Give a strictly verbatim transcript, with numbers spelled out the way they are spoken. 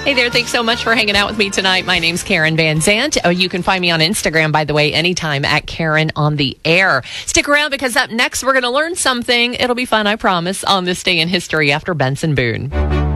Hey there, thanks so much for hanging out with me tonight. My name's Karen Van Zant. Oh, you can find me on Instagram, by the way, anytime at Karen on the Air. Stick around because up next we're going to learn something. It'll be fun, I promise, on this day in history after Benson Boone.